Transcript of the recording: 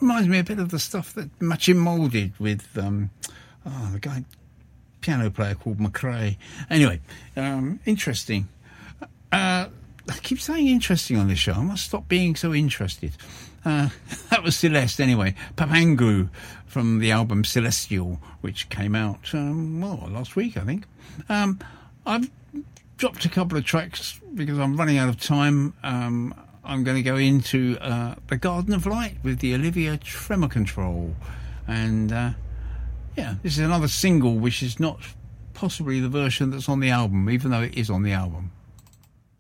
reminds me a bit of the stuff that Machin did with the guy, piano player called McRae. Anyway, interesting. I keep saying interesting on this show. I must stop being so interested. That was Celeste anyway. Papangu from the album Celestial, which came out, last week, I think. I've dropped a couple of tracks because I'm running out of time. I'm going to go into The Garden of Light with the Olivia Tremor Control. And, this is another single which is not possibly the version that's on the album, even though it is on the album.